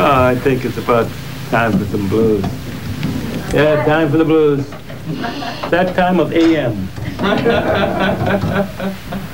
I think it's about time for some blues. Yeah, time for the blues. That time of AM.